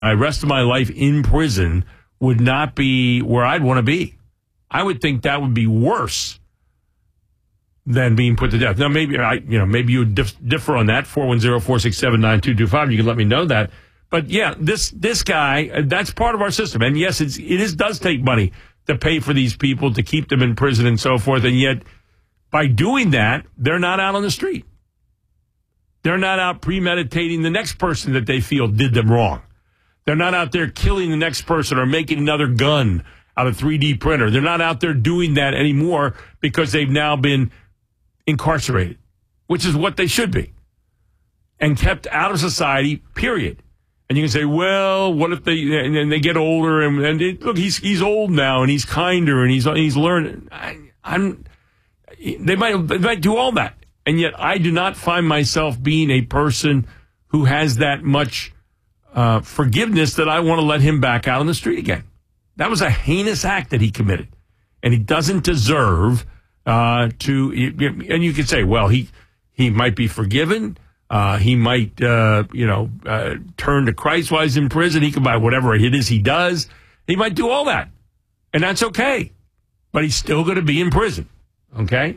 the rest of my life in prison would not be where I'd want to be. I would think that would be worse than being put to death. Now, maybe maybe you would differ on that. 410-467-9225. You can let me know that. But yeah, this guy, that's part of our system. And yes, it does take money to pay for these people, to keep them in prison and so forth. And yet, by doing that, they're not out on the street. They're not out premeditating the next person that they feel did them wrong. They're not out there killing the next person or making another gun out of 3D printer. They're not out there doing that anymore because they've now been incarcerated, which is what they should be, and kept out of society, period. And you can say, well, what if they get older and look, he's old now and he's kinder and he's learning. They might do all that. And yet I do not find myself being a person who has that much forgiveness that I want to let him back out on the street again. That was a heinous act that he committed. And he doesn't deserve to, and you could say, well, he might be forgiven. He might, turn to Christ while he's in prison. He can buy whatever it is he does. He might do all that. And that's okay. But he's still going to be in prison. Okay?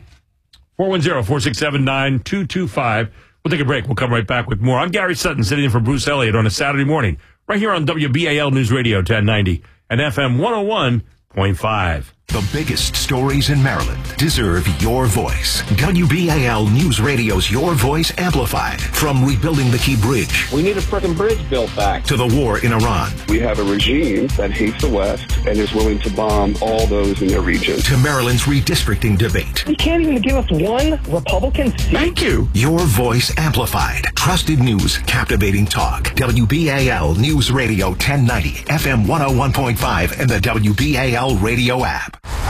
410-467-9225. We'll take a break. We'll come right back with more. I'm Gary Sutton, sitting in for Bruce Elliott on a Saturday morning, right here on WBAL News Radio 1090 and FM 101.5. The biggest stories in Maryland deserve your voice. WBAL News Radio's Your Voice Amplified. From rebuilding the Key Bridge. We need a freaking bridge built back. To the war in Iran. We have a regime that hates the West and is willing to bomb all those in their region. To Maryland's redistricting debate. You can't even give us one Republican seat. Thank you. Your Voice Amplified. Trusted news, captivating talk. WBAL News Radio 1090, FM 101.5, and the WBAL radio app.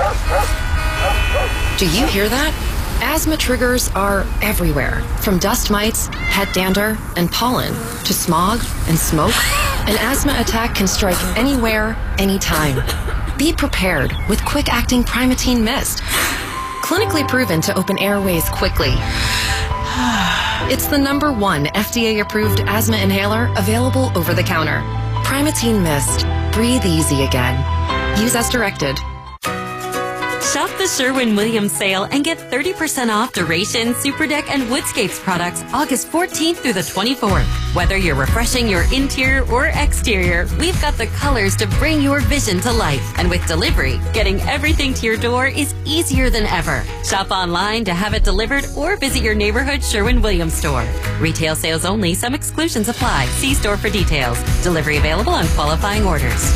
Do you hear that? Asthma triggers are everywhere, from dust mites, head dander, and pollen, to smog and smoke. An asthma attack can strike anywhere, anytime. Be prepared with quick-acting Primatene Mist. Clinically proven to open airways quickly. It's the #1 FDA-approved asthma inhaler available over the counter. Primatene Mist. Breathe easy again. Use as directed. Shop the Sherwin-Williams sale and get 30% off Duration, Superdeck, and Woodscapes products August 14th through the 24th. Whether you're refreshing your interior or exterior, we've got the colors to bring your vision to life. And with delivery, getting everything to your door is easier than ever. Shop online to have it delivered or visit your neighborhood Sherwin-Williams store. Retail sales only. Some exclusions apply. See store for details. Delivery available on qualifying orders.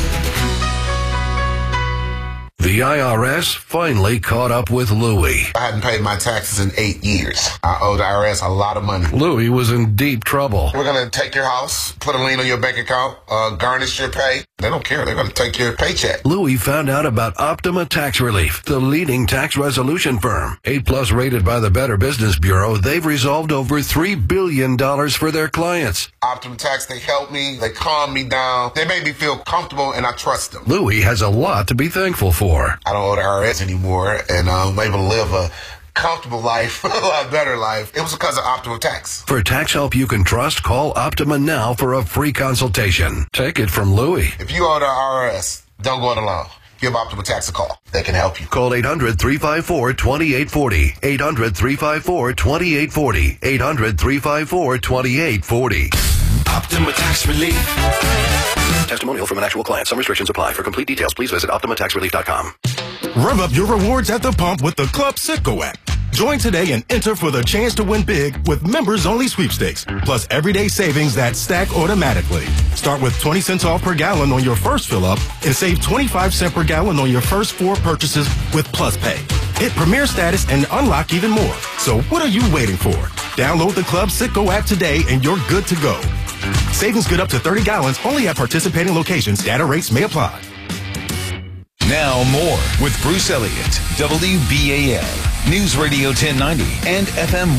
The IRS finally caught up with Louie. I hadn't paid my taxes in 8 years. I owe the IRS a lot of money. Louie was in deep trouble. We're going to take your house, put a lien on your bank account, garnish your pay. They don't care. They're going to take your paycheck. Louie found out about Optima Tax Relief, the leading tax resolution firm. 8+ rated by the Better Business Bureau, they've resolved over $3 billion for their clients. Optima Tax, they help me. They calm me down. They make me feel comfortable, and I trust them. Louie has a lot to be thankful for. I don't owe the IRS anymore, and I'm able to live a comfortable life, a lot better life. It was because of Optima Tax. For tax help you can trust, call Optima now for a free consultation. Take it from Louie. If you owe the IRS, don't go it alone. Give Optima Tax a call. They can help you. Call 800-354-2840. 800-354-2840. 800-354-2840. Optima Tax Relief. Testimonial from an actual client. Some restrictions apply. For complete details, please visit OptimaTaxRelief.com. Rev up your rewards at the pump with the Club Citgo app. Join today and enter for the chance to win big with members-only sweepstakes, plus everyday savings that stack automatically. Start with 20 cents off per gallon on your first fill-up and save 25 cents per gallon on your first 4 purchases with Plus Pay. Hit Premier status and unlock even more. So what are you waiting for? Download the Club Citgo app today and you're good to go. Savings good up to 30 gallons only at participating locations. Data rates may apply. Now more with Bruce Elliott, WBAL, News Radio 1090 and FM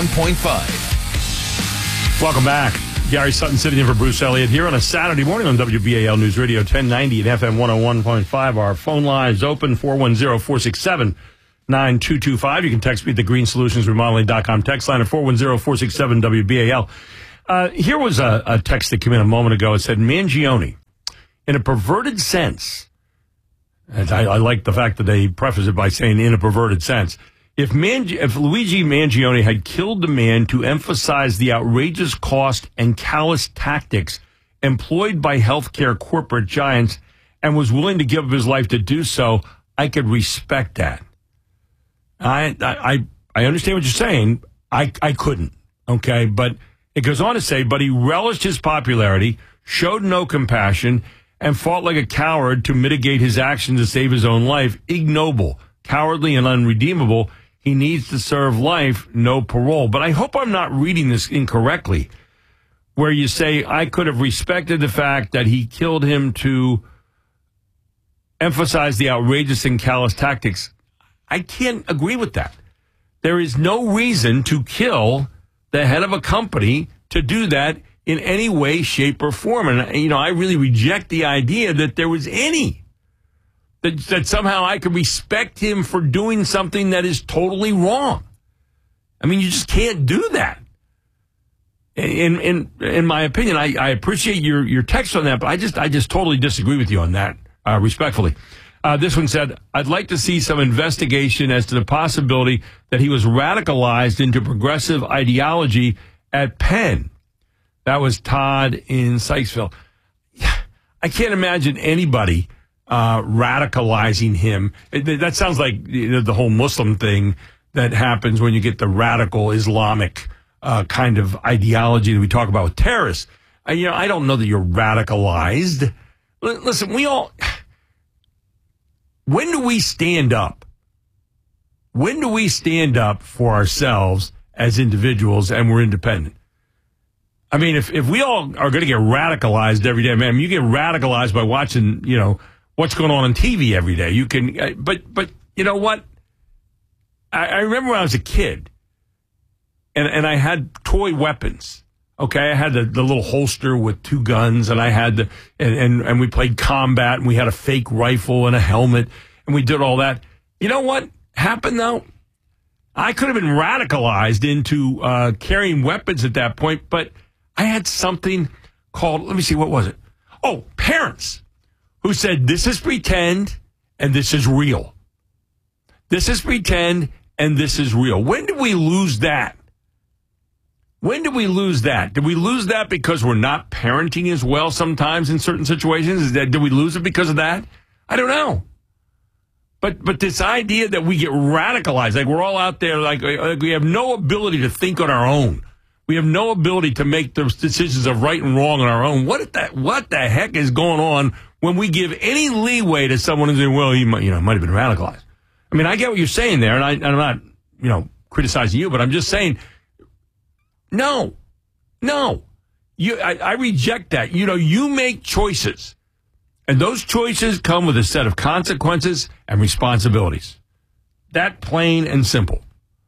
101.5. Welcome back. Gary Sutton sitting in for Bruce Elliott here on a Saturday morning on WBAL News Radio 1090 and FM 101.5. Our phone line is open, 410-467-9225. You can text me at the greensolutions remodeling.com text line at 410-467-WBAL. Here was a text that came in a moment ago. It said, Mangione, in a perverted sense, and I like the fact that they preface it by saying in a perverted sense, if Luigi Mangione had killed the man to emphasize the outrageous cost and callous tactics employed by healthcare corporate giants and was willing to give up his life to do so, I could respect that. I understand what you're saying. I couldn't, okay? But it goes on to say, but he relished his popularity, showed no compassion, and fought like a coward to mitigate his actions to save his own life. Ignoble, cowardly, and unredeemable. He needs to serve life, no parole. But I hope I'm not reading this incorrectly, where you say, I could have respected the fact that he killed him to emphasize the outrageous and callous tactics. I can't agree with that. There is no reason to kill the head of a company to do that in any way, shape, or form. And, I really reject the idea that there was any. That somehow I could respect him for doing something that is totally wrong. I mean, you just can't do that. In my opinion, I appreciate your text on that, but I just totally disagree with you on that, respectfully. This one said, I'd like to see some investigation as to the possibility that he was radicalized into progressive ideology at Penn. That was Todd in Sykesville. I can't imagine anybody radicalizing him. That sounds like the whole Muslim thing that happens when you get the radical Islamic kind of ideology that we talk about with terrorists. I don't know that you're radicalized. Listen, when do we stand up? When do we stand up for ourselves as individuals and we're independent? I mean, if we all are going to get radicalized every day, man, you get radicalized by watching, what's going on TV every day. You can, but you know what? I remember when I was a kid and I had toy weapons. Okay, I had the little holster with two guns, and I had and we played combat, and we had a fake rifle and a helmet, and we did all that. You know what happened though? I could have been radicalized into carrying weapons at that point, but I had something called, let me see, what was it? Oh, parents who said, this is pretend and this is real. This is pretend and this is real. When did we lose that? When did we lose that? Did we lose that because we're not parenting as well sometimes in certain situations? Did we lose it because of that? I don't know. But this idea that we get radicalized, like we're all out there, like we have no ability to think on our own. We have no ability to make those decisions of right and wrong on our own. What the heck is going on when we give any leeway to someone who's saying, well, he might have been radicalized? I mean, I get what you're saying there, and I'm not, criticizing you, but I'm just saying, no. I reject that. You make choices, and those choices come with a set of consequences and responsibilities. That plain and simple.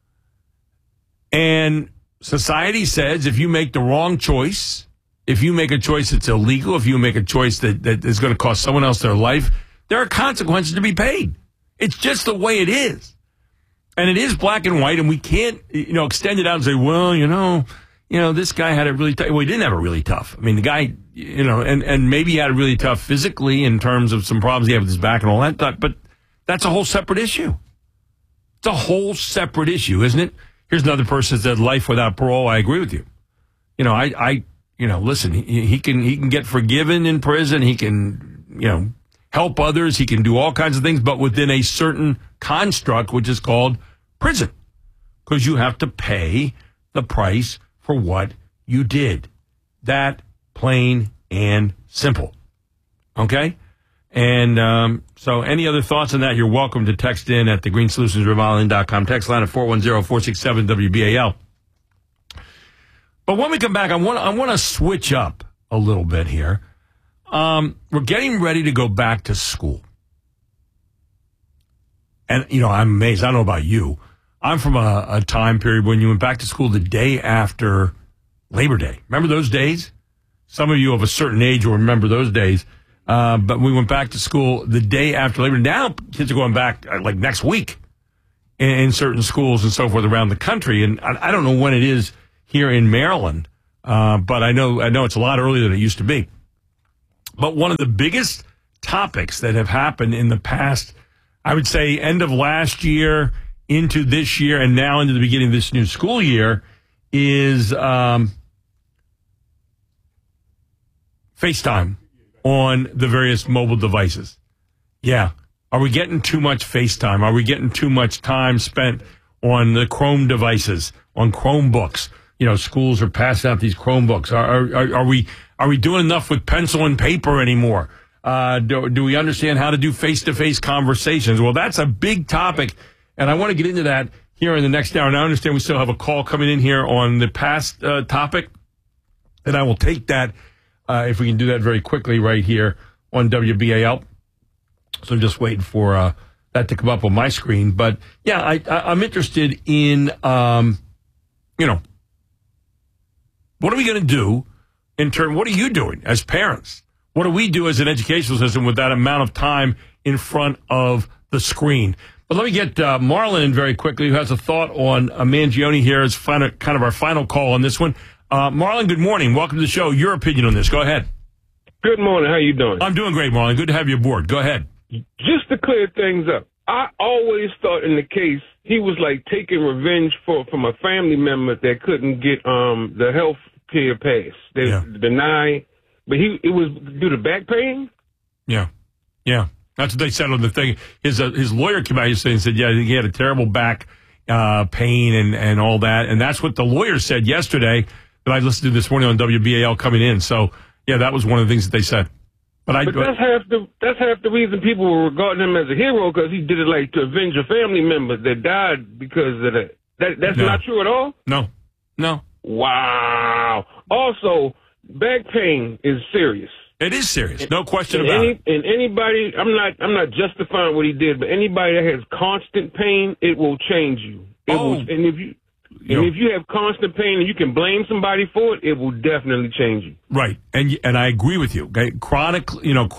And society says if you make the wrong choice, if you make a choice that's illegal, if you make a choice that is going to cost someone else their life, there are consequences to be paid. It's just the way it is. And it is black and white, and we can't, extend it out and say, well, this guy had it really tough. Well, he didn't have it really tough. I mean, the guy, and maybe he had it really tough physically in terms of some problems he had with his back and all that, but that's a whole separate issue. It's a whole separate issue, isn't it? Here's another person that said life without parole. I agree with you. Listen, he can get forgiven in prison. He can, help others. He can do all kinds of things, but within a certain construct, which is called prison, because you have to pay the price for what you did. That plain and simple. Okay? And so any other thoughts on that, you're welcome to text in at thegreensolutions.com. Text line at 410-467-WBAL. But when we come back, I want to switch up a little bit here. We're getting ready to go back to school. And, I'm amazed. I don't know about you. I'm from a time period when you went back to school the day after Labor Day. Remember those days? Some of you of a certain age will remember those days. But we went back to school the day after Labor Day. Now kids are going back like next week in certain schools and so forth around the country. And I don't know when it is here in Maryland. But I know it's a lot earlier than it used to be. But one of the biggest topics that have happened in the past, I would say end of last year into this year and now into the beginning of this new school year is FaceTime on the various mobile devices. Yeah. Are we getting too much FaceTime? Are we getting too much time spent on the Chrome devices, on Chromebooks? Schools are passing out these Chromebooks. Are we doing enough with pencil and paper anymore? Do we understand how to do face-to-face conversations? Well, that's a big topic, and I want to get into that here in the next hour. And I understand we still have a call coming in here on the past topic, and I will take that if we can do that very quickly right here on WBAL. So I'm just waiting for that to come up on my screen. But, yeah, I'm interested in, what are we going to do what are you doing as parents? What do we do as an educational system with that amount of time in front of the screen? But let me get Marlon in very quickly, who has a thought on Mangione here as kind of our final call on this one. Marlon, good morning. Welcome to the show. Your opinion on this. Go ahead. Good morning. How you doing? I'm doing great, Marlon. Good to have you aboard. Go ahead. Just to clear things up, I always thought in the case he was like taking revenge from a family member that couldn't get the health care pass. They deny, but it was due to back pain. Yeah. That's what they said on the thing. His lawyer came out yesterday and said, yeah, he had a terrible back pain and all that, and that's what the lawyer said yesterday that I listened to this morning on WBAL coming in. So yeah, that was one of the things that they said. But that's half the reason people were regarding him as a hero, because he did it like to avenge a family member that died because of that. That's not true at all? No. Wow. Also, back pain is serious. It is serious. No question about it. And anybody, I'm not justifying what he did, but anybody that has constant pain, it will change you. If you have constant pain and you can blame somebody for it, it will definitely change you. Right. And I agree with you. Okay? Chronic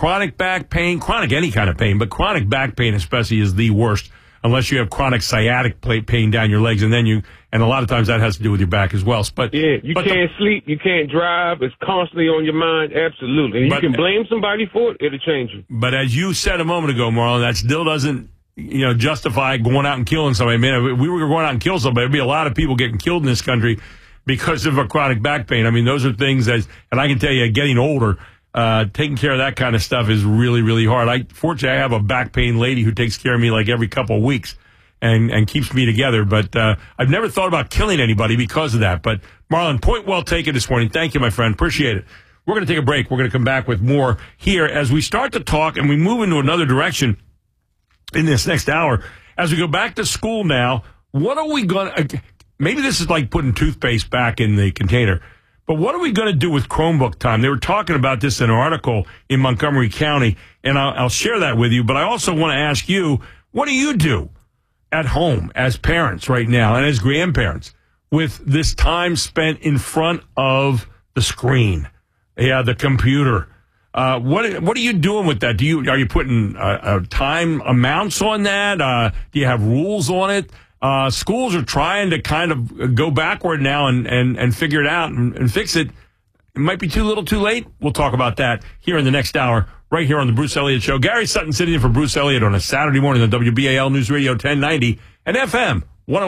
back pain, chronic any kind of pain, but chronic back pain especially is the worst, unless you have chronic sciatic pain down your legs, and a lot of times that has to do with your back as well. But you can't sleep, you can't drive, it's constantly on your mind, absolutely. And you can blame somebody for it, it'll change you. But as you said a moment ago, Marlon, that still doesn't justify going out and killing somebody. Man, if we were going out and kill somebody, there'd be a lot of people getting killed in this country because of a chronic back pain. I mean, those are things and I can tell you, getting older, taking care of that kind of stuff is really, really hard. Fortunately, I have a back pain lady who takes care of me like every couple of weeks and keeps me together. But I've never thought about killing anybody because of that. But Marlon, point well taken this morning. Thank you, my friend. Appreciate it. We're going to take a break. We're going to come back with more here as we start to talk and we move into another direction in this next hour. As we go back to school now, what are we going to... Maybe this is like putting toothpaste back in the container, but what are we going to do with Chromebook time? They were talking about this in an article in Montgomery County, and I'll share that with you, but I also want to ask you, what do you do at home as parents right now and as grandparents with this time spent in front of the screen, the computer? What are you doing with that? Are you putting time amounts on that? Do you have rules on it? Schools are trying to kind of go backward now and figure it out and fix it. It might be too little, too late. We'll talk about that here in the next hour, right here on the Bruce Elliott Show. Gary Sutton sitting in for Bruce Elliott on a Saturday morning on WBAL News Radio 1090 and FM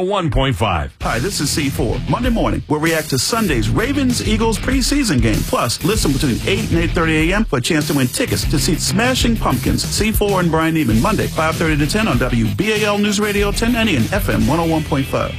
101.5. Hi, this is C4. Monday morning, we'll react to Sunday's Ravens-Eagles preseason game. Plus, listen between 8 and 8:30 a.m. for a chance to win tickets to see Smashing Pumpkins, C4 and Brian Neiman, Monday, 5:30 to 10 on WBAL News Radio 1090 and FM 101.5.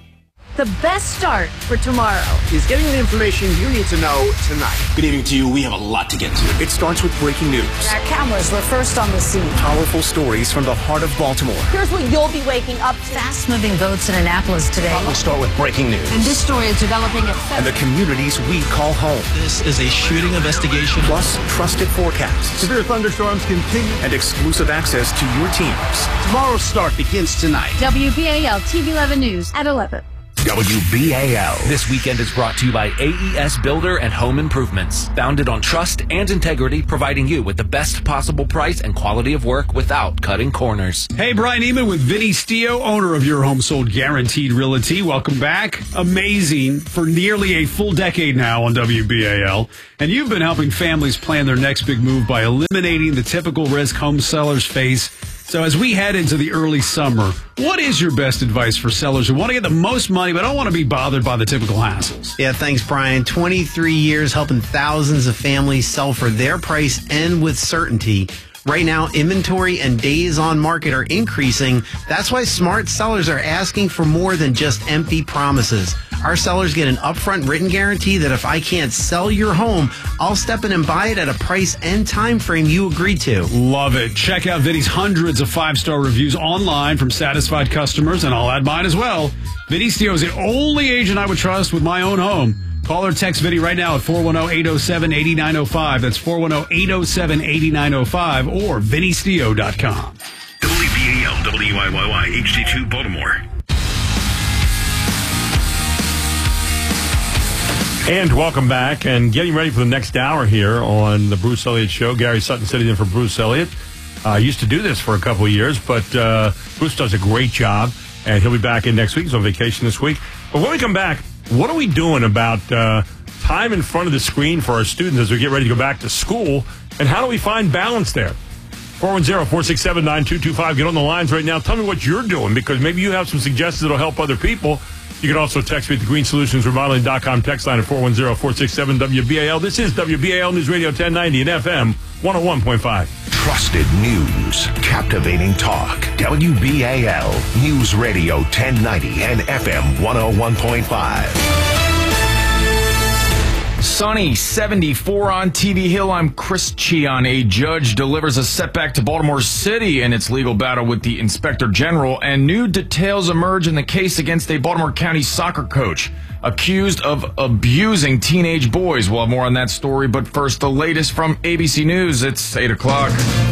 The best start for tomorrow is getting the information you need to know tonight. Good evening to you. We have a lot to get to. It starts with breaking news. Our cameras were first on the scene. Powerful stories from the heart of Baltimore. Here's what you'll be waking up to. Fast-moving votes in Annapolis today. We'll start with breaking news. And this story is developing at 7. And the communities we call home. This is a shooting investigation. Plus, trusted forecasts. Severe thunderstorms continue. And exclusive access to your teams. Tomorrow's start begins tonight. WBAL TV 11 News at 11. WBAL. This weekend is brought to you by AES Builder and Home Improvements. Founded on trust and integrity, providing you with the best possible price and quality of work without cutting corners. Hey, Brian Eman with Vinny Stio, owner of Your Home Sold Guaranteed Realty. Welcome back. Amazing for nearly a full decade now on WBAL. And you've been helping families plan their next big move by eliminating the typical risk home sellers face. So as we head into the early summer, what is your best advice for sellers who want to get the most money but don't want to be bothered by the typical hassles? Yeah, thanks, Brian. 23 years helping thousands of families sell for their price and with certainty. Right now, inventory and days on market are increasing. That's why smart sellers are asking for more than just empty promises. Our sellers get an upfront written guarantee that if I can't sell your home, I'll step in and buy it at a price and time frame you agreed to. Love it. Check out Vinny's hundreds of 5-star reviews online from satisfied customers, and I'll add mine as well. Vinny Stio is the only agent I would trust with my own home. Call or text Vinny right now at 410-807-8905. That's 410-807-8905 or VinnyStio.com. WBAL, WIYY, HD2 Baltimore. And welcome back, and getting ready for the next hour here on the Bruce Elliott Show. Gary Sutton sitting in for Bruce Elliott. Used to do this for a couple of years, but Bruce does a great job, and he'll be back in next week. He's on vacation this week. But when we come back, what are we doing about time in front of the screen for our students as we get ready to go back to school, and how do we find balance there? 410-467-9225. Get on the lines right now. Tell me what you're doing, because maybe you have some suggestions that will help other people. You can also text me at the greensolutionsremodeling.com text line at 410-467-WBAL. This is WBAL News Radio 1090 and FM 101.5. Trusted news, captivating talk. WBAL News Radio 1090 and FM 101.5. Sunny, 74 on TV Hill. I'm Chris Cheon. A judge delivers a setback to Baltimore City in its legal battle with the Inspector General, and new details emerge in the case against a Baltimore County soccer coach accused of abusing teenage boys. We'll have more on that story, but first, the latest from ABC News. It's 8 o'clock.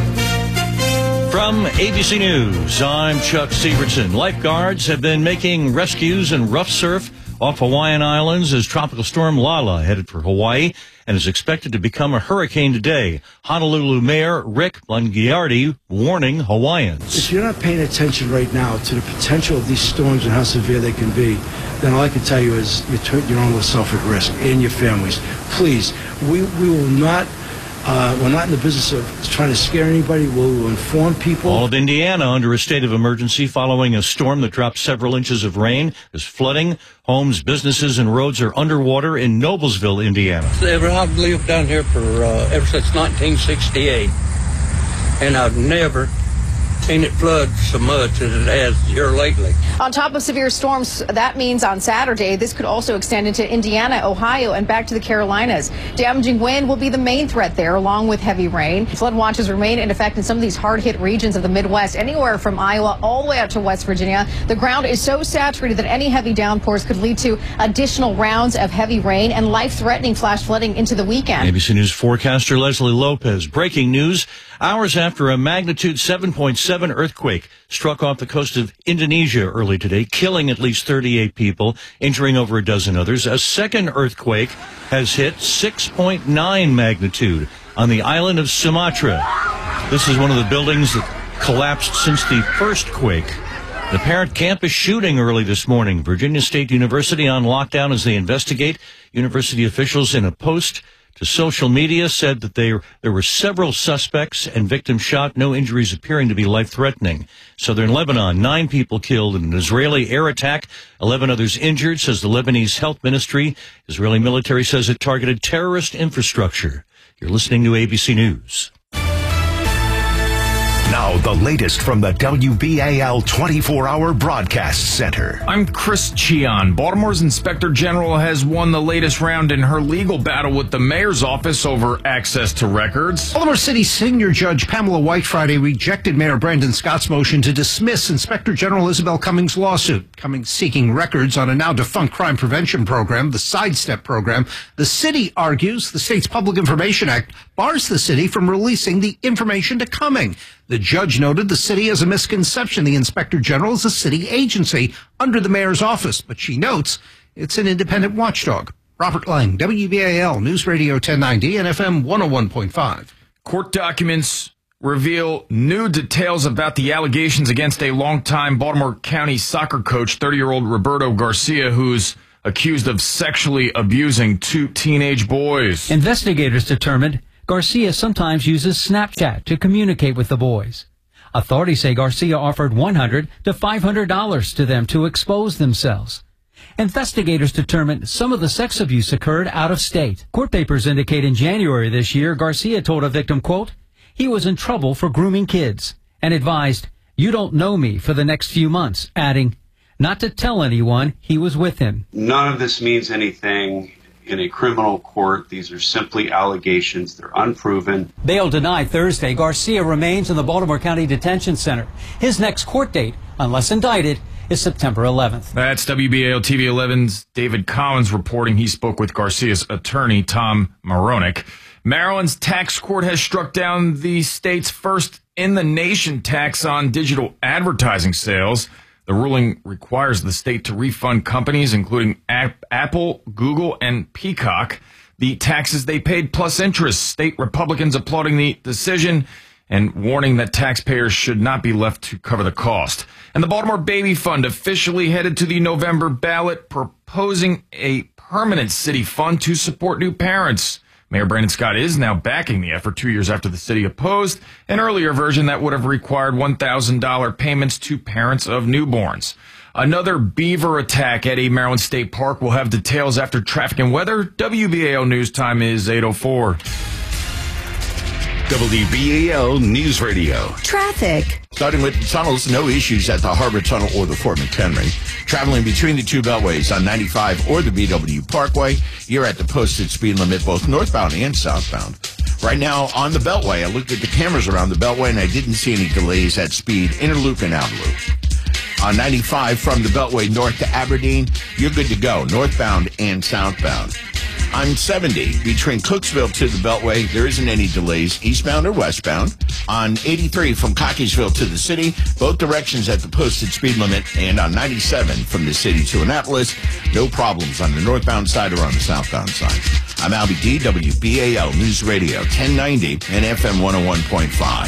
From ABC News, I'm Chuck Severson. Lifeguards have been making rescues in rough surf off Hawaiian Islands as Tropical Storm Lala headed for Hawaii and is expected to become a hurricane today. Honolulu Mayor Rick Blangiardi warning Hawaiians. If you're not paying attention right now to the potential of these storms and how severe they can be, then all I can tell you is you put your own self at risk and your families. Please, we will not... we're not in the business of trying to scare anybody. We'll inform people. All of Indiana under a state of emergency following a storm that dropped several inches of rain. There's flooding. Homes, businesses, and roads are underwater in Noblesville, Indiana. I've lived down here for ever since 1968, and I've never seen it flood so much as it has here lately. On top of severe storms, that means on Saturday, this could also extend into Indiana, Ohio, and back to the Carolinas. Damaging wind will be the main threat there, along with heavy rain. Flood watches remain in effect in some of these hard-hit regions of the Midwest, anywhere from Iowa all the way out to West Virginia. The ground is so saturated that any heavy downpours could lead to additional rounds of heavy rain and life-threatening flash flooding into the weekend. ABC News forecaster Leslie Lopez. Breaking news. Hours after a magnitude 7.7 earthquake struck off the coast of Indonesia early today, killing at least 38 people, injuring over a dozen others. A second earthquake has hit 6.9 magnitude on the island of Sumatra. This is one of the buildings that collapsed since the first quake. The parent campus shooting early this morning. Virginia State University on lockdown as they investigate. University officials in a post to social media said that there were several suspects and victims shot, no injuries appearing to be life-threatening. Southern Lebanon, 9 people killed in an Israeli air attack, 11 others injured, says the Lebanese Health Ministry. Israeli military says it targeted terrorist infrastructure. You're listening to ABC News. Now, the latest from the WBAL 24-hour broadcast center. I'm Chris Cheon. Baltimore's Inspector General has won the latest round in her legal battle with the mayor's office over access to records. Baltimore City Senior Judge Pamela White Friday rejected Mayor Brandon Scott's motion to dismiss Inspector General Isabel Cummings' lawsuit. Cummings seeking records on a now-defunct crime prevention program, the Sidestep program. The city argues the state's Public Information Act bars the city from releasing the information to Cumming. The judge noted the city has a misconception. The Inspector General is a city agency under the mayor's office, but she notes it's an independent watchdog. Robert Lang, WBAL News Radio 1090 and FM 101.5. Court documents reveal new details about the allegations against a longtime Baltimore County soccer coach, 30-year-old Roberto Garcia, who's accused of sexually abusing 2 teenage boys. Investigators determined Garcia sometimes uses Snapchat to communicate with the boys. Authorities say Garcia offered $100 to $500 to them to expose themselves. Investigators determined some of the sex abuse occurred out of state. Court papers indicate in January this year, Garcia told a victim, quote, he was in trouble for grooming kids and advised, you don't know me for the next few months, adding, not to tell anyone he was with him. None of this means anything in a criminal court. These are simply allegations. They're unproven. Bail denied Thursday. Garcia remains in the Baltimore County Detention Center. His next court date, unless indicted, is September 11th. That's WBAL TV 11's David Collins reporting. He spoke with Garcia's attorney, Tom Moronic. Maryland's tax court has struck down the state's first in-the-nation tax on digital advertising sales. The ruling requires the state to refund companies, including Apple, Google, and Peacock, the taxes they paid plus interest. State Republicans applauding the decision and warning that taxpayers should not be left to cover the cost. And the Baltimore Baby Fund officially headed to the November ballot, proposing a permanent city fund to support new parents. Mayor Brandon Scott is now backing the effort 2 years after the city opposed an earlier version that would have required $1,000 payments to parents of newborns. Another beaver attack at a Maryland State Park. We'll have details after traffic and weather. WBAL News Time is 8:04. WBAL News Radio. Traffic. Starting with the tunnels, no issues at the Harbor Tunnel or the Fort McHenry. Traveling between the two beltways on 95 or the BW Parkway, you're at the posted speed limit both northbound and southbound. Right now on the Beltway, I looked at the cameras around the Beltway and I didn't see any delays at speed, inner loop and outer loop. On 95 from the Beltway north to Aberdeen, you're good to go, northbound and southbound. On 70, between Cooksville to the Beltway, there isn't any delays, eastbound or westbound. On 83 from Cockeysville to the city, both directions at the posted speed limit. And on 97 from the city to Annapolis, no problems on the northbound side or on the southbound side. I'm Albie D, WBAL News Radio 1090 and FM 101.5.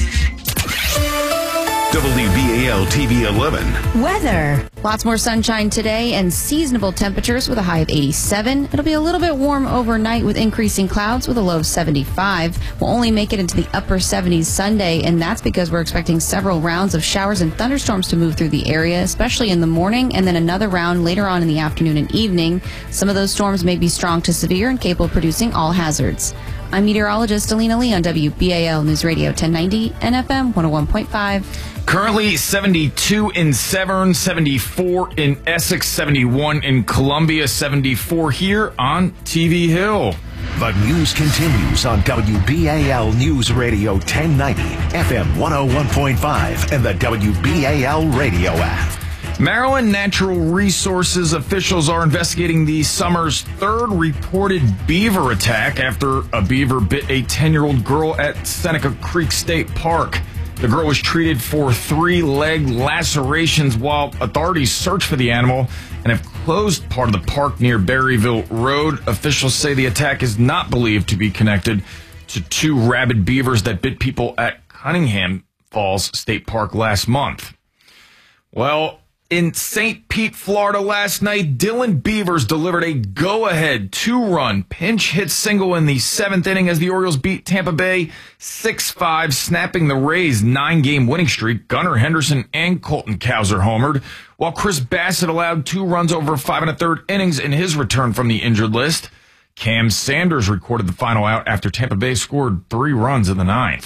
WBAL TV 11. Weather. Lots more sunshine today and seasonable temperatures with a high of 87. It'll be a little bit warm overnight with increasing clouds with a low of 75. We'll only make it into the upper 70s Sunday, and that's because we're expecting several rounds of showers and thunderstorms to move through the area, especially in the morning, and then another round later on in the afternoon and evening. Some of those storms may be strong to severe and capable of producing all hazards. I'm meteorologist Alina Lee on WBAL News Radio 1090 and FM 101.5. Currently 72 in Severn, 74 in Essex, 71 in Columbia, 74 here on TV Hill. The news continues on WBAL News Radio 1090, FM 101.5, and the WBAL radio app. Maryland Natural Resources officials are investigating the summer's third reported beaver attack after a beaver bit a 10-year-old girl at Seneca Creek State Park. The girl was treated for 3-leg lacerations while authorities search for the animal and have closed part of the park near Berryville Road. Officials say the attack is not believed to be connected to 2 rabid beavers that bit people at Cunningham Falls State Park last month. Well, in St. Pete, Florida last night, Dylan Beavers delivered a go-ahead 2-run pinch hit single in the 7th inning as the Orioles beat Tampa Bay 6-5, snapping the Rays' 9-game winning streak. Gunnar Henderson and Colton Cowser homered, while Chris Bassett allowed 2 runs over 5 1/3 innings in his return from the injured list. Cam Sanders recorded the final out after Tampa Bay scored 3 runs in the 9th.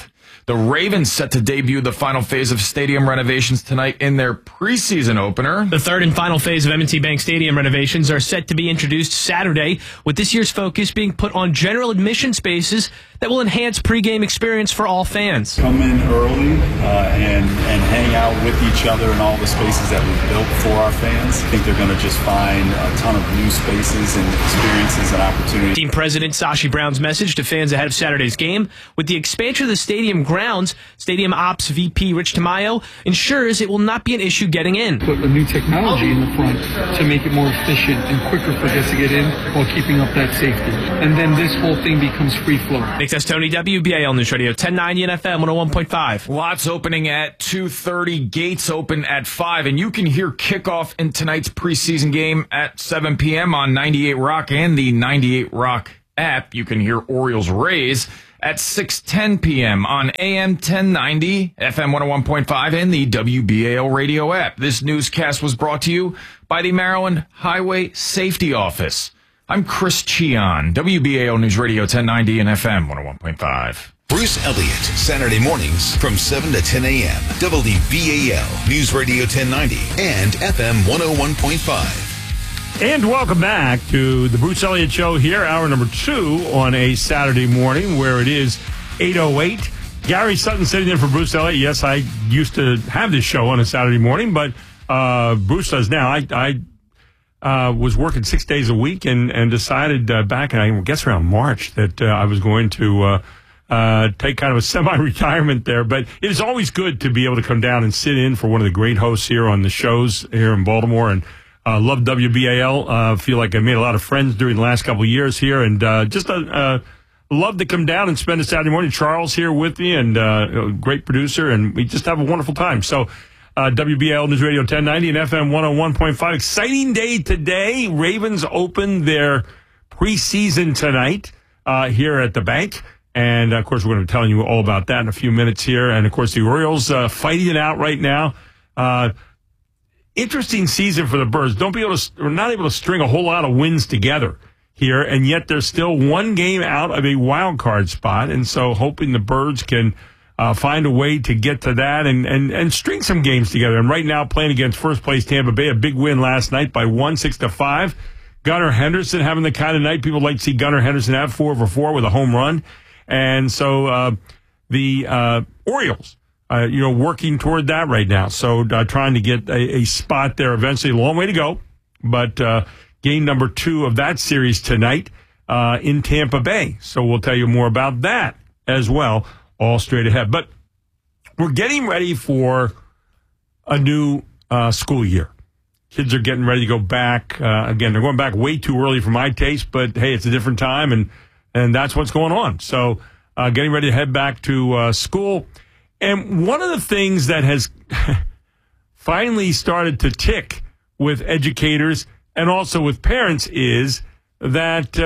The Ravens set to debut the final phase of stadium renovations tonight in their preseason opener. The third and final phase of M&T Bank Stadium renovations are set to be introduced Saturday, with this year's focus being put on general admission spaces that will enhance pregame experience for all fans. Come in early and hang out with each other in all the spaces that we've built for our fans. I think they're going to just find a ton of new spaces and experiences and opportunities. Team President Sashi Brown's message to fans ahead of Saturday's game: with the expansion of the stadium grounds, Stadium Ops VP Rich Tamayo ensures it will not be an issue getting in. Put a new technology in the front to make it more efficient and quicker for guests to get in while keeping up that safety. And then this whole thing becomes free flow. Nick Tony, WBAL News Radio 1090 and FM 101.5. Lots opening at 2:30, gates open at 5, and you can hear kickoff in tonight's preseason game at 7 p.m. on 98 Rock and the 98 Rock app. You can hear Orioles Rays at 6:10 p.m. on AM 1090, FM 101.5, and the WBAL radio app. This newscast was brought to you by the Maryland Highway Safety Office. I'm Chris Cheon, WBAL News Radio 1090 and FM 101.5. Bruce Elliott, Saturday mornings from 7 to 10 a.m. WBAL News Radio 1090 and FM 101.5. And welcome back to the Bruce Elliott Show here, hour number 2 on a Saturday morning where it is 8:08. Gary Sutton sitting in for Bruce Elliott. Yes, I used to have this show on a Saturday morning, but Bruce does now. I was working 6 days a week and decided back, I guess around March, that I was going to take kind of a semi-retirement there. But it is always good to be able to come down and sit in for one of the great hosts here on the shows here in Baltimore. And love WBAL. Feel like I made a lot of friends during the last couple of years here. And just love to come down and spend a Saturday morning. Charles here with me, and a great producer. And we just have a wonderful time. So WBAL News Radio 1090 and FM 101.5. Exciting day today. Ravens open their preseason tonight here at the bank. And, of course, we're going to be telling you all about that in a few minutes here. And, of course, the Orioles fighting it out right now. Interesting season for the Birds. We're not able to string a whole lot of wins together here, and yet they're still one game out of a wild card spot. And so hoping the Birds can find a way to get to that and string some games together. And right now, playing against first place Tampa Bay, a big win last night by 6-5. Gunnar Henderson having the kind of night people like to see Gunnar Henderson have, 4 over 4 with a home run. And so the Orioles, working toward that right now. So trying to get a spot there eventually. A long way to go. But game number 2 of that series tonight in Tampa Bay. So we'll tell you more about that as well, all straight ahead. But we're getting ready for a new school year. Kids are getting ready to go back. Again, they're going back way too early for my taste, but hey, it's a different time, and that's what's going on. So getting ready to head back to school. And one of the things that has finally started to tick with educators and also with parents is that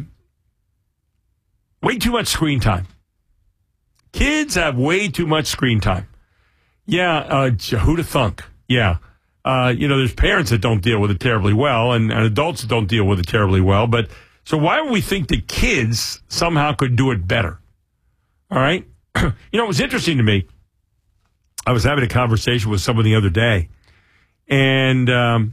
way too much screen time. Kids have way too much screen time. Yeah, who'd have thunk? Yeah. There's parents that don't deal with it terribly well and adults that don't deal with it terribly well. But so why would we think that kids somehow could do it better? All right. It was interesting to me. I was having a conversation with someone the other day, and the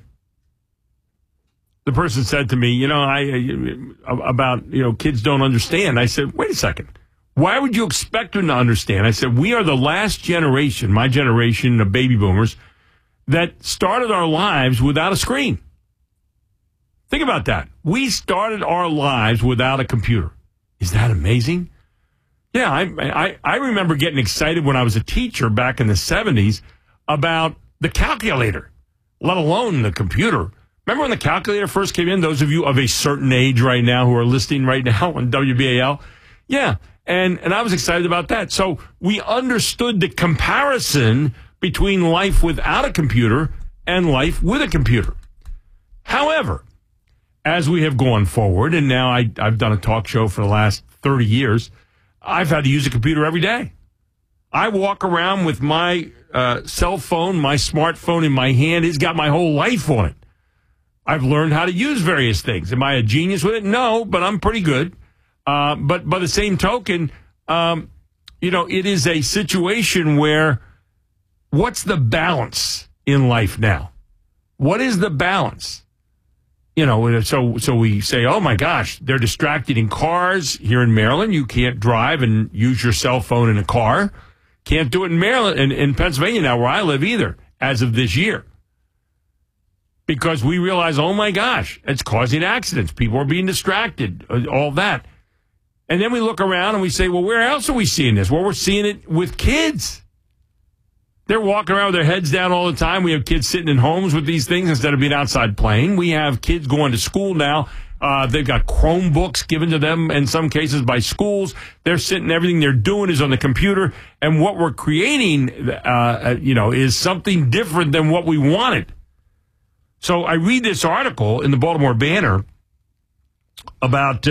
person said to me, about kids don't understand. I said, wait a second. Why would you expect them to understand? I said, we are the last generation, my generation of baby boomers, that started our lives without a screen. Think about that. We started our lives without a computer. Is that amazing? Yeah, I remember getting excited when I was a teacher back in the 70s about the calculator, let alone the computer. Remember when the calculator first came in? Those of you of a certain age right now who are listening right now on WBAL. Yeah, and I was excited about that. So we understood the comparison between life without a computer and life with a computer. However, as we have gone forward, and now I've done a talk show for the last 30 years, I've had to use a computer every day. I walk around with my cell phone, my smartphone in my hand. It's got my whole life on it. I've learned how to use various things. Am I a genius with it? No, but I'm pretty good. But by the same token, it is a situation where what's the balance in life now? What is the balance? So we say, oh my gosh, they're distracted in cars here in Maryland. You can't drive and use your cell phone in a car. Can't do it in Maryland and in Pennsylvania now, where I live either, as of this year. Because we realize, oh my gosh, it's causing accidents. People are being distracted, all that. And then we look around and we say, well, where else are we seeing this? Well, we're seeing it with kids. They're walking around with their heads down all the time. We have kids sitting in homes with these things instead of being outside playing. We have kids going to school now. They've got Chromebooks given to them in some cases by schools. They're sitting, everything they're doing is on the computer. And what we're creating, is something different than what we wanted. So I read this article in the Baltimore Banner about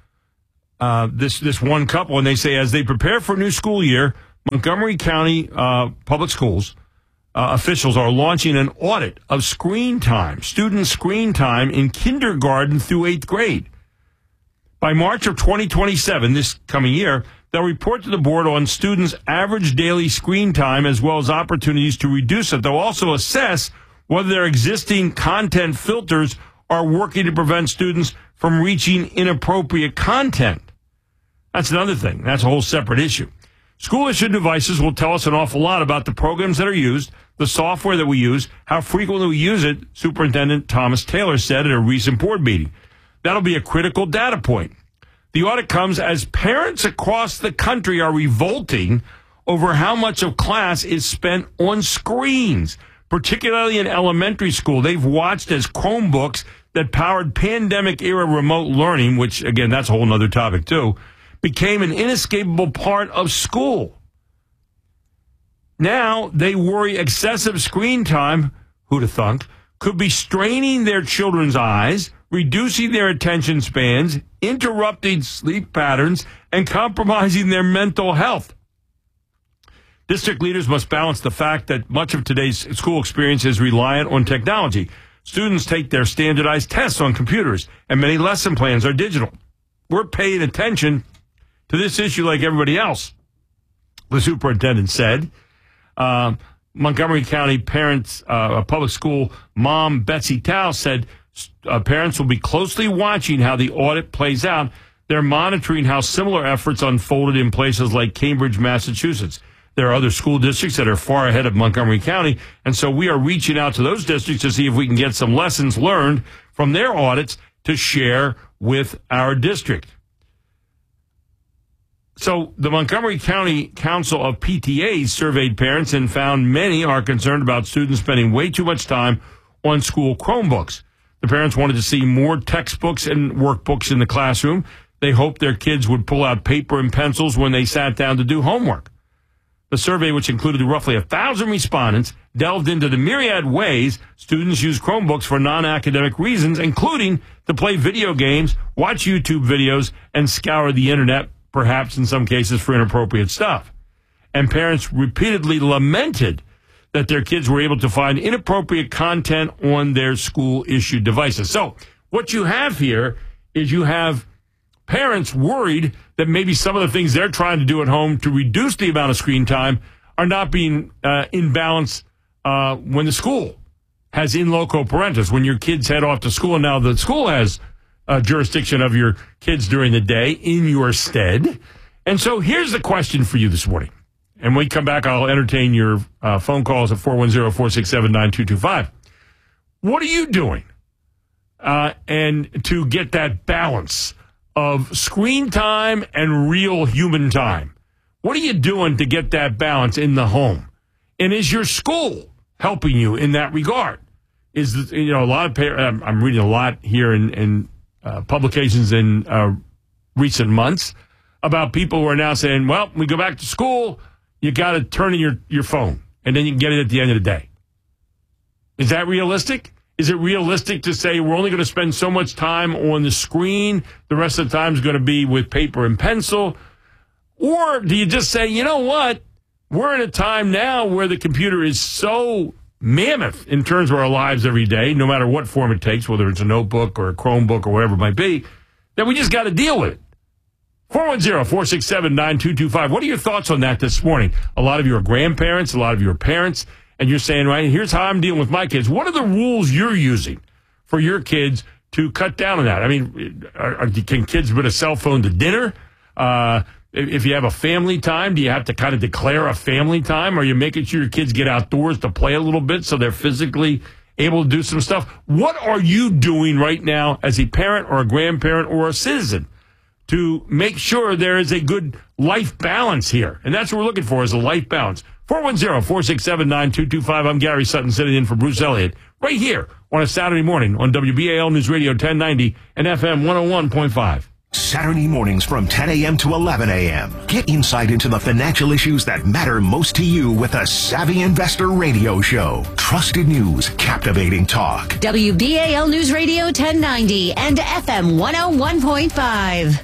this one couple, and they say as they prepare for a new school year, Montgomery County Public Schools officials are launching an audit of screen time, student screen time in kindergarten through 8th grade. By March of 2027, this coming year, they'll report to the board on students' average daily screen time as well as opportunities to reduce it. They'll also assess whether their existing content filters are working to prevent students from reaching inappropriate content. That's another thing. That's a whole separate issue. School-issued devices will tell us an awful lot about the programs that are used, the software that we use, how frequently we use it, Superintendent Thomas Taylor said at a recent board meeting. That'll be a critical data point. The audit comes as parents across the country are revolting over how much of class is spent on screens, particularly in elementary school. They've watched as Chromebooks that powered pandemic-era remote learning, which, again, that's a whole other topic, too, became an inescapable part of school. Now they worry excessive screen time, who'd have thunk, could be straining their children's eyes, reducing their attention spans, interrupting sleep patterns, and compromising their mental health. District leaders must balance the fact that much of today's school experience is reliant on technology. Students take their standardized tests on computers, and many lesson plans are digital. We're paying attention to this issue like everybody else, the superintendent said. Montgomery County parents, public school mom Betsy Tao said parents will be closely watching how the audit plays out. They're monitoring how similar efforts unfolded in places like Cambridge, Massachusetts. There are other school districts that are far ahead of Montgomery County, and so we are reaching out to those districts to see if we can get some lessons learned from their audits to share with our district. So the Montgomery County Council of PTAs surveyed parents and found many are concerned about students spending way too much time on school Chromebooks. The parents wanted to see more textbooks and workbooks in the classroom. They hoped their kids would pull out paper and pencils when they sat down to do homework. The survey, which included roughly 1,000 respondents, delved into the myriad ways students use Chromebooks for non-academic reasons, including to play video games, watch YouTube videos, and scour the internet, perhaps in some cases for inappropriate stuff. And parents repeatedly lamented that their kids were able to find inappropriate content on their school-issued devices. So what you have here is you have parents worried that maybe some of the things they're trying to do at home to reduce the amount of screen time are not being in balance when the school has in loco parentis, when your kids head off to school and now the school has jurisdiction of your kids during the day in your stead. And so here's the question for you this morning. And when we come back, I'll entertain your phone calls at 410-467-9225. What are you doing and to get that balance of screen time and real human time? What are you doing to get that balance in the home? And is your school helping you in that regard? Is, a lot of parents, I'm reading a lot here in publications in recent months about people who are now saying, well, when we go back to school, you got to turn in your phone, and then you can get it at the end of the day. Is that realistic? Is it realistic to say we're only going to spend so much time on the screen, the rest of the time is going to be with paper and pencil? Or do you just say, you know what, we're in a time now where the computer is so mammoth in terms of our lives every day, no matter what form it takes, whether it's a notebook or a Chromebook or whatever it might be, that we just got to deal with it. 410-467-9225. What are your thoughts on that this morning? A lot of you are grandparents, a lot of you are parents, and you're saying, right, here's how I'm dealing with my kids. What are the rules you're using for your kids to cut down on that? I mean, can kids bring a cell phone to dinner? If you have a family time, do you have to kind of declare a family time? Are you making sure your kids get outdoors to play a little bit so they're physically able to do some stuff? What are you doing right now as a parent or a grandparent or a citizen to make sure there is a good life balance here? And that's what we're looking for, is a life balance. 410-467-9225. I'm Gary Sutton, sitting in for Bruce Elliott, right here on a Saturday morning on WBAL News Radio 1090 and FM 101.5. Saturday mornings from 10 a.m. to 11 a.m. Get insight into the financial issues that matter most to you with a Savvy Investor Radio Show. Trusted news, captivating talk. WBAL News Radio 1090 and FM 101.5.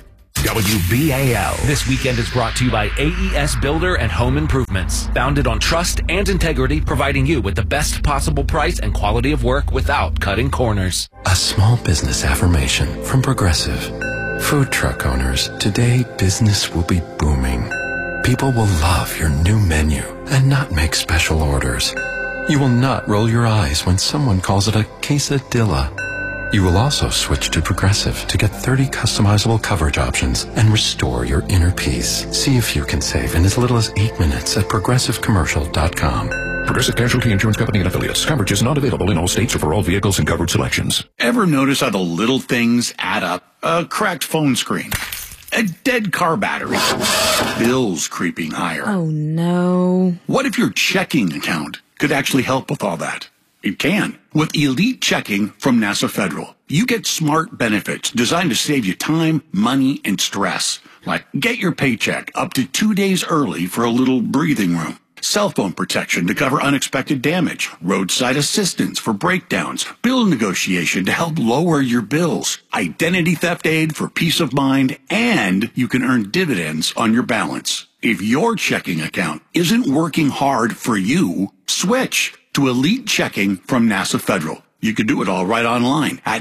WBAL. This weekend is brought to you by AES Builder and Home Improvements. Founded on trust and integrity, providing you with the best possible price and quality of work without cutting corners. A small business affirmation from Progressive. Food truck owners, today business will be booming. People will love your new menu and not make special orders. You will not roll your eyes when someone calls it a quesadilla. You will also switch to Progressive to get 30 customizable coverage options and restore your inner peace. See if you can save in as little as 8 minutes at progressivecommercial.com. Progressive Casualty Insurance Company and Affiliates. Coverage is not available in all states or for all vehicles and covered selections. Ever notice how the little things add up? A cracked phone screen, a dead car battery, bills creeping higher. Oh, no. What if your checking account could actually help with all that? It can. With Elite Checking from NASA Federal, you get smart benefits designed to save you time, money, and stress. Like get your paycheck up to 2 days early for a little breathing room. Cell phone protection to cover unexpected damage, roadside assistance for breakdowns, bill negotiation to help lower your bills, identity theft aid for peace of mind, and you can earn dividends on your balance. If your checking account isn't working hard for you, switch to Elite Checking from NASA Federal. You can do it all right online at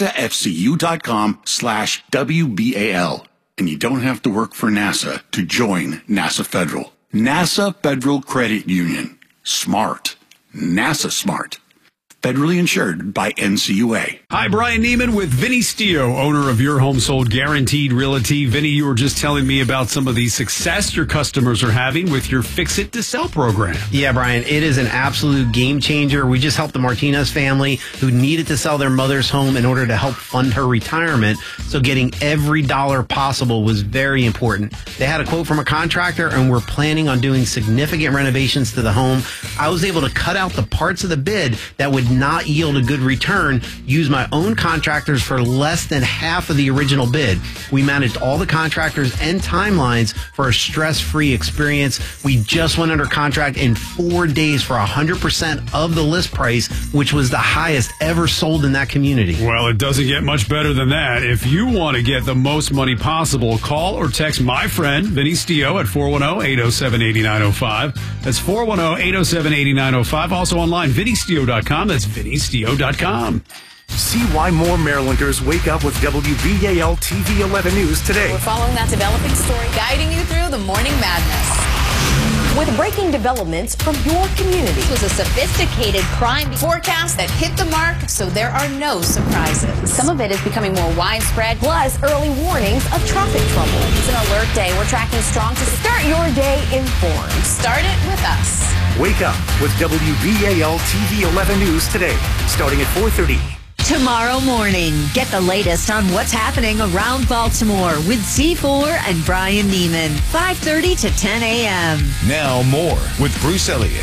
nasafcu.com/WBAL. And you don't have to work for NASA to join NASA Federal. NASA Federal Credit Union. Smart. NASA smart. Federally insured by NCUA. Hi, Brian Neiman with Vinny Stio, owner of Your Home Sold Guaranteed Realty. Vinny, you were just telling me about some of the success your customers are having with your Fix It to Sell program. Yeah, Brian, it is an absolute game changer. We just helped the Martinez family who needed to sell their mother's home in order to help fund her retirement. So getting every dollar possible was very important. They had a quote from a contractor and were planning on doing significant renovations to the home. I was able to cut out the parts of the bid that would not yield a good return, use my own contractors for less than half of the original bid. We managed all the contractors and timelines for a stress-free experience. We just went under contract in 4 days for 100% of the list price, which was the highest ever sold in that community. Well, it doesn't get much better than that. If you want to get the most money possible, call or text my friend, Vinny Stio, at 410-807-8905. That's 410-807-8905. Also online, vinnystio.com. That's vinnystio.com. See why more Marylanders wake up with WBAL TV 11 News today. We're following that developing story, guiding you through the morning madness. With breaking developments from your community. This was a sophisticated crime forecast that hit the mark, so there are no surprises. Some of it is becoming more widespread. Plus, early warnings of traffic trouble. It's an alert day. We're tracking strong to start your day informed. Start it with us. Wake up with WBAL TV 11 News today, starting at 4:30. Tomorrow morning, get the latest on what's happening around Baltimore with C4 and Brian Neiman, 5:30 to 10 a.m. Now more with Bruce Elliott,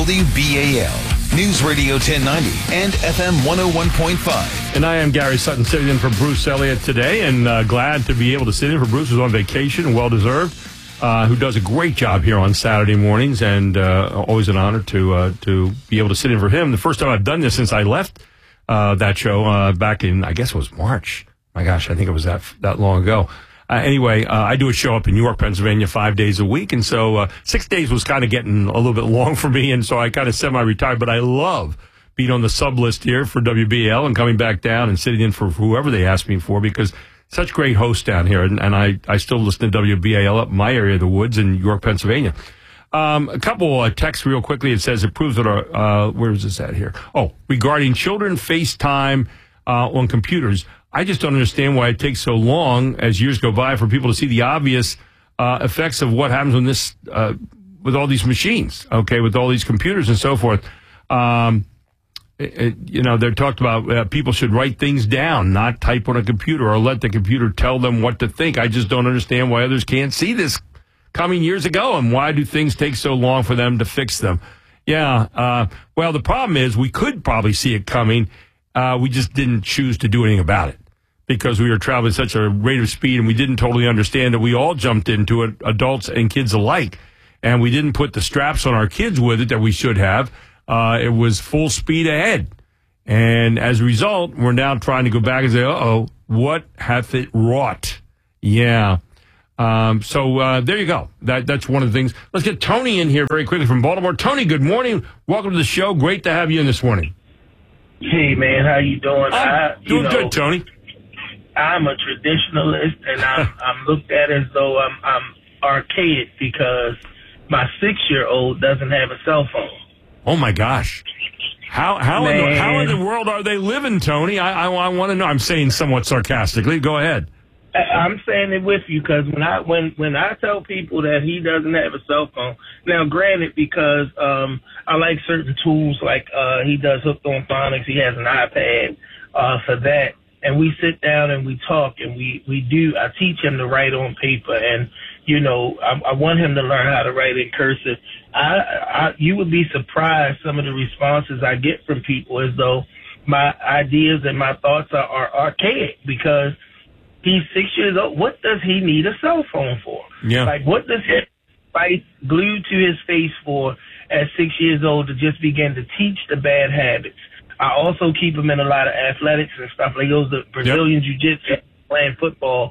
WBAL, News Radio 1090 and FM 101.5. And I am Gary Sutton, sitting in for Bruce Elliott today, and glad to be able to sit in for Bruce, who's on vacation, well-deserved, who does a great job here on Saturday mornings, and always an honor to be able to sit in for him. The first time I've done this since I left that show back in, I guess it was March. My gosh, I think it was that long ago. Anyway, I do a show up in York, Pennsylvania 5 days a week. And so 6 days was kind of getting a little bit long for me. And so I kind of semi-retired. But I love being on the sub list here for WBL and coming back down and sitting in for whoever they ask me for, because such great hosts down here, and I still listen to WBAL up in my area of the woods in York, Pennsylvania. A couple texts real quickly. It says it proves that where is this at here? Oh, regarding children FaceTime on computers. I just don't understand why it takes so long as years go by for people to see the obvious effects of what happens when this with all these machines, okay, with all these computers and so forth. They're talked about people should write things down, not type on a computer or let the computer tell them what to think. I just don't understand why others can't see this coming years ago, and why do things take so long for them to fix them? Yeah, well, the problem is we could probably see it coming. We just didn't choose to do anything about it because we were traveling at such a rate of speed, and we didn't totally understand that we all jumped into it, adults and kids alike, and we didn't put the straps on our kids with it that we should have. It was full speed ahead. And as a result, we're now trying to go back and say, uh-oh, what hath it wrought? Yeah. So there you go. That's one of the things. Let's get Tony in here very quickly from Baltimore. Tony, good morning. Welcome to the show. Great to have you in this morning. Hey, man, how you doing? Doing good, Tony. I'm a traditionalist, and I'm looked at as though I'm archaic because my 6-year-old doesn't have a cell phone. Oh, my gosh. How in the world are they living, Tony? I want to know. I'm saying somewhat sarcastically. Go ahead. I'm saying it with you because when I tell people that he doesn't have a cell phone, now granted, because I like certain tools, like he does Hooked on Phonics, he has an iPad for that, and we sit down and we talk and I teach him to write on paper, and I want him to learn how to write in cursive. You would be surprised some of the responses I get from people as though my ideas and my thoughts are archaic because he's 6 years old. What does he need a cell phone for? Yeah. Like, what does he fight glued to his face for at 6 years old to just begin to teach the bad habits? I also keep him in a lot of athletics and stuff. Like, he goes to Brazilian Jiu-Jitsu, playing football.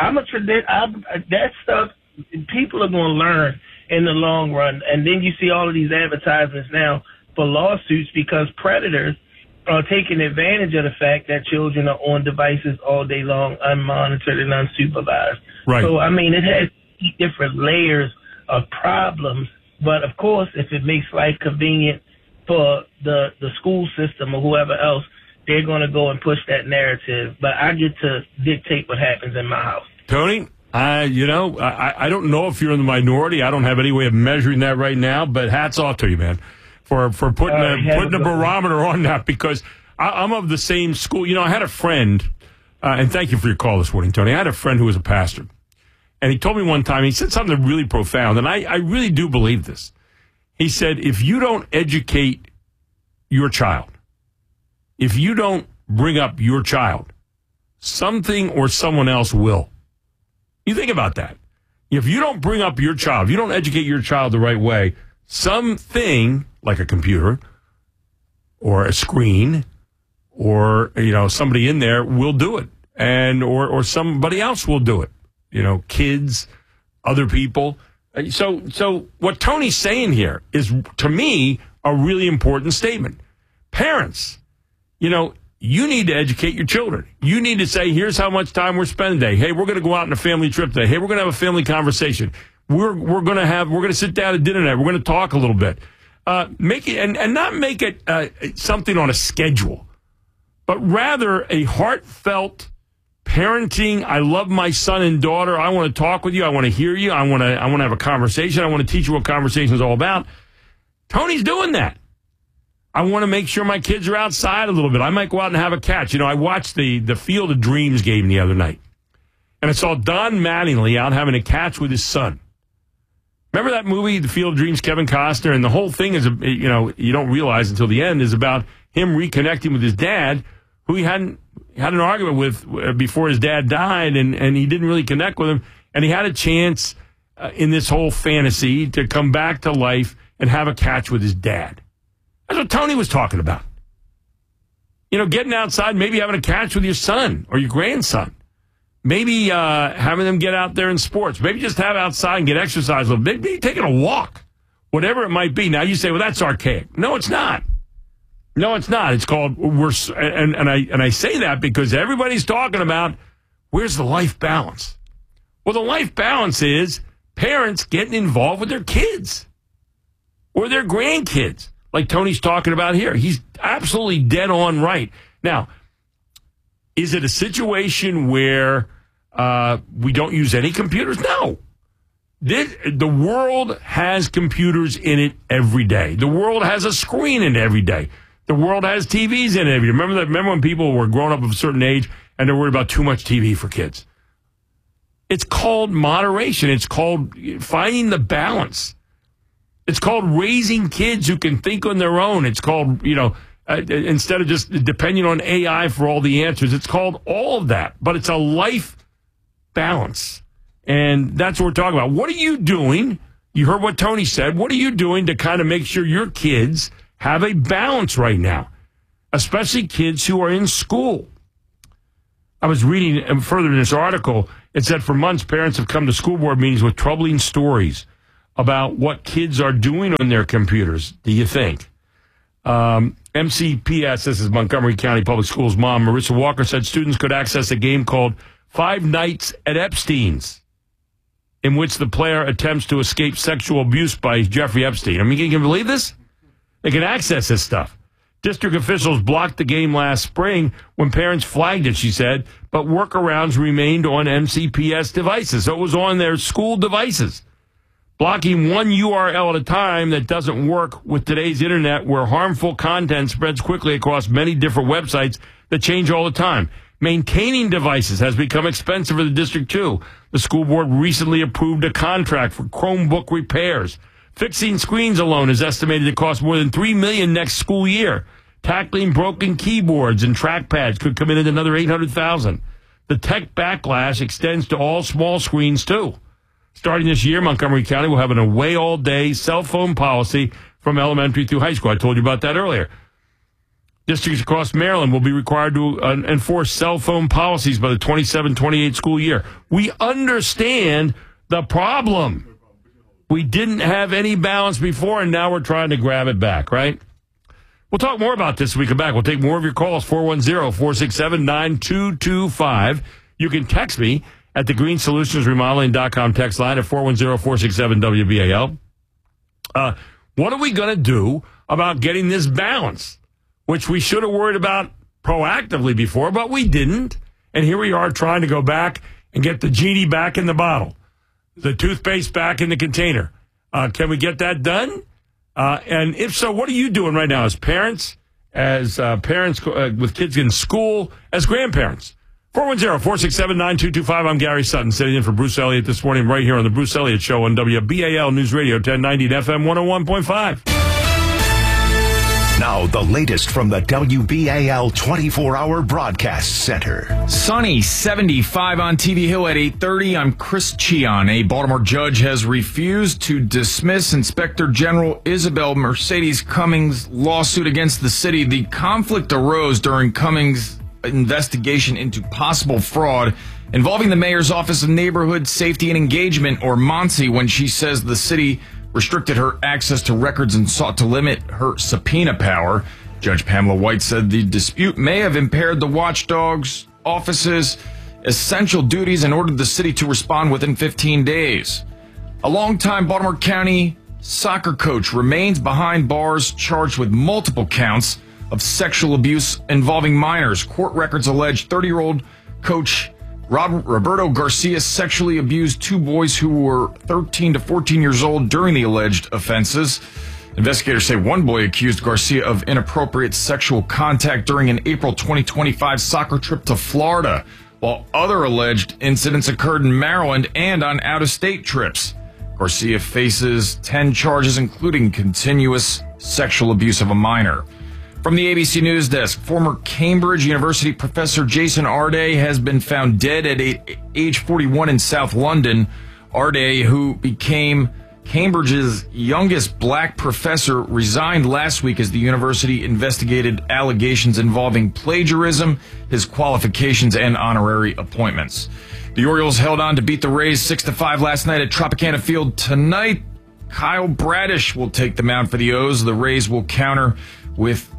That stuff, people are going to learn in the long run. And then you see all of these advertisements now for lawsuits because predators are taking advantage of the fact that children are on devices all day long, unmonitored and unsupervised. Right. So, I mean, it has different layers of problems. But, of course, if it makes life convenient for the school system or whoever else, they're going to go and push that narrative. But I get to dictate what happens in my house. Tony, I don't know if you're in the minority. I don't have any way of measuring that right now, but hats off to you, man, for putting a barometer on that, because I'm of the same school. I had a friend, and thank you for your call this morning, Tony. I had a friend who was a pastor, and he told me one time, he said something really profound, and I really do believe this. He said, if you don't educate your child, if you don't bring up your child, something or someone else will. You think about that. If you don't bring up your child, if you don't educate your child the right way, something like a computer or a screen or, somebody in there will do it, and or somebody else will do it. Kids, other people. So what Tony's saying here is, to me, a really important statement. Parents, you need to educate your children. You need to say, here's how much time we're spending today. Hey, we're going to go out on a family trip today. Hey, we're going to have a family conversation. We're going to sit down at dinner tonight. We're going to talk a little bit. Make it and not make it something on a schedule, but rather a heartfelt parenting. I love my son and daughter. I want to talk with you. I want to hear you. I want to have a conversation. I want to teach you what conversation is all about. Tony's doing that. I want to make sure my kids are outside a little bit. I might go out and have a catch. I watched the Field of Dreams game the other night, and I saw Don Mattingly out having a catch with his son. Remember that movie, The Field of Dreams, Kevin Costner? And the whole thing is, you don't realize until the end, is about him reconnecting with his dad, who he had an argument with before his dad died, and he didn't really connect with him. And he had a chance in this whole fantasy to come back to life and have a catch with his dad. That's what Tony was talking about. Getting outside, maybe having a catch with your son or your grandson. Maybe having them get out there in sports. Maybe just have outside and get exercise a little bit. Maybe taking a walk. Whatever it might be. Now you say, well, that's archaic. No, it's not. No, it's not. It's called, and I say that because everybody's talking about Where's the life balance? Well, the life balance is parents getting involved with their kids or their grandkids, like Tony's talking about here. He's absolutely dead on right. Now, is it a situation where we don't use any computers? No. The world has computers in it every day. The world has a screen in it every day. The world has TVs in it every day. Remember when people were growing up of a certain age and they're worried about too much TV for kids? It's called moderation. It's called finding the balance. It's called raising kids who can think on their own. It's called, instead of just depending on AI for all the answers, it's called all of that. But it's a life balance. And that's what we're talking about. What are you doing? You heard what Tony said. What are you doing to kind of make sure your kids have a balance right now, especially kids who are in school? I was reading further in this article. It said for months, parents have come to school board meetings with troubling stories about what kids are doing on their computers. Do you think? MCPS, this is Montgomery County Public Schools mom, Marissa Walker, said students could access a game called Five Nights at Epstein's, in which the player attempts to escape sexual abuse by Jeffrey Epstein. I mean, can you believe this? They can access this stuff. District officials blocked the game last spring when parents flagged it, she said, but workarounds remained on MCPS devices. So it was on their school devices. Blocking one URL at a time that doesn't work with today's internet, where harmful content spreads quickly across many different websites that change all the time. Maintaining devices has become expensive for the district, too. The school board recently approved a contract for Chromebook repairs. Fixing screens alone is estimated to cost more than $3 million next school year. Tackling broken keyboards and trackpads could come in at another $800,000. The tech backlash extends to all small screens, too. Starting this year, Montgomery County will have an away all day cell phone policy from elementary through high school. I told you about that earlier. Districts across Maryland will be required to enforce cell phone policies by the 27-28 school year. We understand the problem. We didn't have any balance before, and now we're trying to grab it back, right? We'll talk more about this when we come back. We'll take more of your calls, 410-467-9225. You can text me at the greensolutionsremodeling.com text line at 410-467-WBAL. What are we going to do about getting this balance, which we should have worried about proactively before, but we didn't. And here we are trying to go back and get the genie back in the bottle, the toothpaste back in the container. Can we get that done? And if so, what are you doing right now as parents, with kids in school, as grandparents? 410-467-9225. I'm Gary Sutton, sitting in for Bruce Elliott this morning right here on the Bruce Elliott Show on WBAL News Radio 1090 and FM 101.5. Now, the latest from the WBAL 24-hour broadcast center. Sunny, 75 on TV Hill at 8:30. I'm Chris Cheon. A Baltimore judge has refused to dismiss Inspector General Isabel Mercedes Cummings' lawsuit against the city. The conflict arose during Cummings' investigation into possible fraud involving the mayor's Office of Neighborhood Safety and Engagement, or MONSE, when she says the city restricted her access to records and sought to limit her subpoena power. Judge Pamela White said the dispute may have impaired the watchdog's office's essential duties and ordered the city to respond within 15 days. A longtime Baltimore County soccer coach remains behind bars, charged with multiple counts of sexual abuse involving minors. Court records allege 30-year-old coach Roberto Garcia sexually abused two boys who were 13 to 14 years old during the alleged offenses. Investigators say one boy accused Garcia of inappropriate sexual contact during an April 2025 soccer trip to Florida, while other alleged incidents occurred in Maryland and on out-of-state trips. Garcia faces 10 charges, including continuous sexual abuse of a minor. From the ABC News Desk, former Cambridge University professor Jason Arday has been found dead at age 41 in South London. Arday, who became Cambridge's youngest black professor, resigned last week as the university investigated allegations involving plagiarism, his qualifications, and honorary appointments. The Orioles held on to beat the Rays 6-5 last night at Tropicana Field. Tonight, Kyle Bradish will take the mound for the O's. The Rays will counter with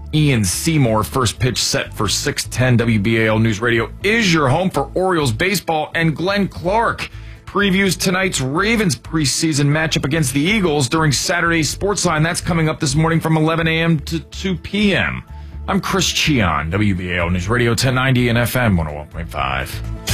Ian Seymour. First pitch set for 6:10. WBAL News Radio is your home for Orioles baseball, and Glenn Clark previews tonight's Ravens preseason matchup against the Eagles during Saturday's Sportsline. That's coming up this morning from 11 a.m. to 2 p.m. I'm Chris Cheon, WBAL News Radio 1090 and FM 101.5.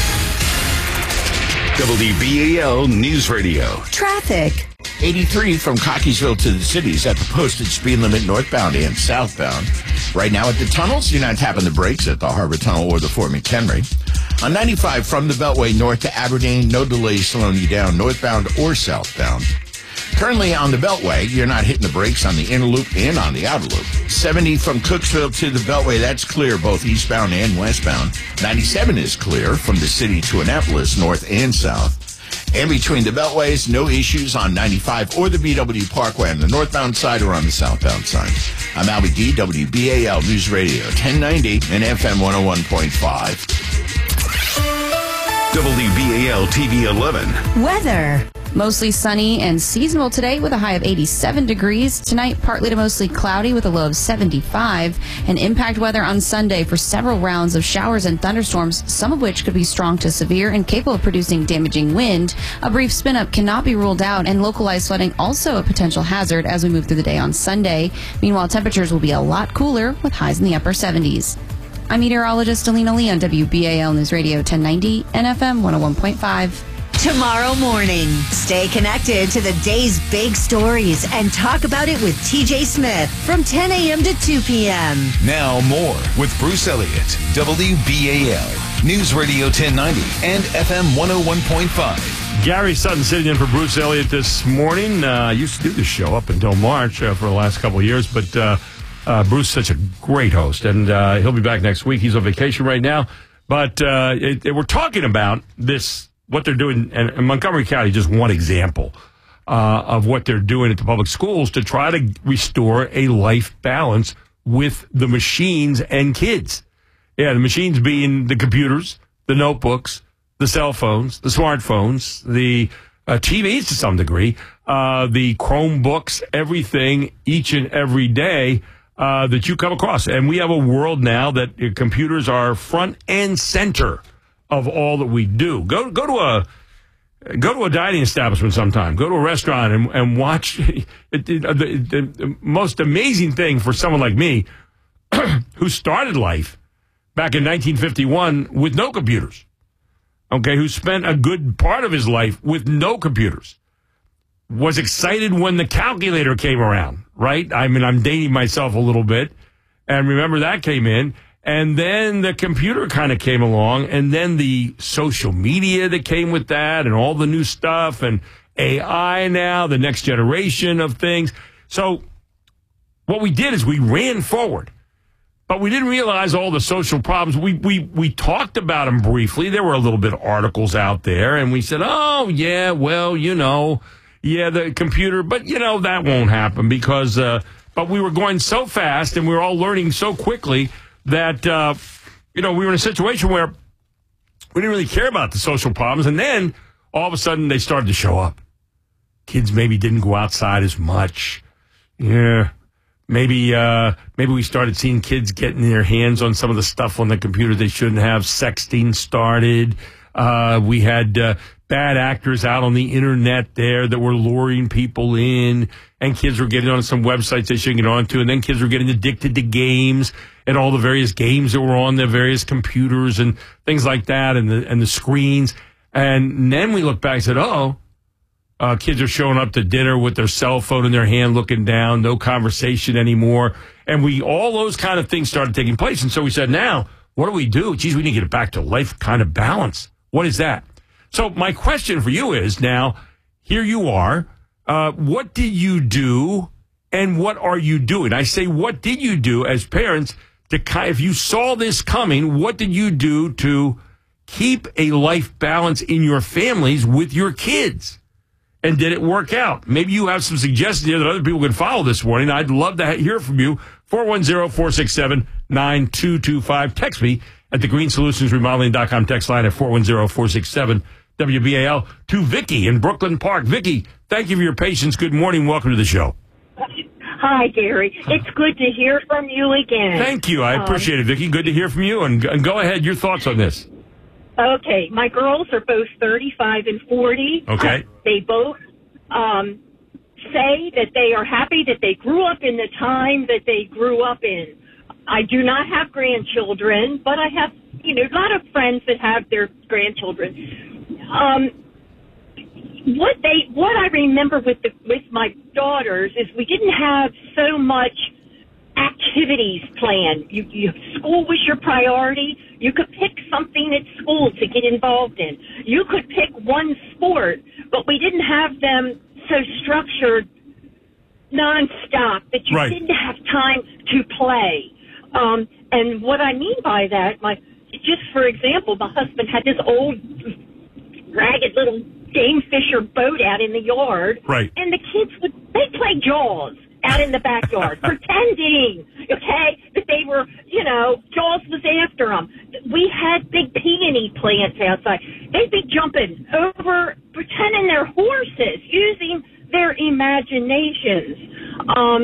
WBAL News Radio. Traffic. 83 from Cockeysville to the cities at the posted speed limit northbound and southbound. Right now at the tunnels, you're not tapping the brakes at the Harbor Tunnel or the Fort McHenry. On 95 from the Beltway north to Aberdeen, no delays slowing you down northbound or southbound. Currently on the Beltway, you're not hitting the brakes on the inner loop and on the outer loop. 70 from Cooksville to the Beltway, that's clear both eastbound and westbound. 97 is clear from the city to Annapolis, north and south. And between the Beltways, no issues on 95 or the BW Parkway on the northbound side or on the southbound side. I'm Albie D, WBAL News Radio 1090 and FM 101.5. WBAL TV 11. Weather. Mostly sunny and seasonable today with a high of 87 degrees. Tonight, partly to mostly cloudy with a low of 75. And impact weather on Sunday for several rounds of showers and thunderstorms, some of which could be strong to severe and capable of producing damaging wind. A brief spin-up cannot be ruled out, and localized flooding also a potential hazard as we move through the day on Sunday. Meanwhile, temperatures will be a lot cooler with highs in the upper 70s. I'm meteorologist Alina Lee on WBAL News Radio 1090 and FM 101.5. Tomorrow morning, stay connected to the day's big stories and talk about it with TJ Smith from 10 a.m. to 2 p.m. Now more with Bruce Elliott, WBAL News Radio 1090 and FM 101.5. Gary Sutton sitting in for Bruce Elliott this morning. I used to do this show up until March for the last couple of years, but Bruce is such a great host, and he'll be back next week. He's on vacation right now. But we're talking about this, what they're doing, and Montgomery County, just one example of what they're doing at the public schools to try to restore a life balance with the machines and kids. Yeah, the machines being the computers, the notebooks, the cell phones, the smartphones, the TVs to some degree, the Chromebooks, everything each and every day that you come across. And we have a world now that computers are front and center of all that we do. Go to a dining establishment sometime. Go to a restaurant and watch. The most amazing thing for someone like me who started life back in 1951 with no computers, okay, who spent a good part of his life with no computers, was excited when the calculator came around, right? I mean, I'm dating myself a little bit, and remember that came in. And then the computer kind of came along, and then the social media that came with that and all the new stuff and AI now, the next generation of things. So what we did is we ran forward, but we didn't realize all the social problems. We talked about them briefly. There were a little bit of articles out there, and we said, oh, yeah, well, yeah, the computer, but, that won't happen because, but we were going so fast and we were all learning so quickly that, we were in a situation where we didn't really care about the social problems. And then all of a sudden they started to show up. Kids maybe didn't go outside as much. Yeah. Maybe we started seeing kids getting their hands on some of the stuff on the computer they shouldn't have. Sexting started. We had bad actors out on the internet there that were luring people in, and kids were getting on some websites they shouldn't get onto, and then kids were getting addicted to games and all the various games that were on the various computers and things like that, and the screens. And then we look back and said, kids are showing up to dinner with their cell phone in their hand, looking down, no conversation anymore. And all those kind of things started taking place. And so we said, now, what do we do? Geez, we need to get it back to life kind of balance. What is that? So my question for you is now, here you are. What did you do and what are you doing? I say, what did you do as parents if you saw this coming, what did you do to keep a life balance in your families with your kids? And did it work out? Maybe you have some suggestions here that other people can follow this morning. I'd love to hear from you. 410-467-9225. Text me at the greensolutionsremodeling.com text line at 410-467-WBAL. To Vicky in Brooklyn Park. Vicky, thank you for your patience. Good morning. Welcome to the show. Hi, Gary. It's good to hear from you again. Thank you. I appreciate it, Vicki. Good to hear from you. And go ahead. Your thoughts on this. Okay. My girls are both 35 and 40. Okay. They both say that they are happy that they grew up in the time that they grew up in. I do not have grandchildren, but I have, a lot of friends that have their grandchildren. What I remember with my daughters is we didn't have so much activities planned. School was your priority. You could pick something at school to get involved in. You could pick one sport, but we didn't have them so structured nonstop that you didn't have time to play. And what I mean by that, just for example, my husband had this old ragged little game fisher boat out in the yard. Right. And the kids they'd play Jaws out in the backyard, pretending, that they were, Jaws was after them. We had big peony plants outside. They'd be jumping over, pretending they're horses, using their imaginations.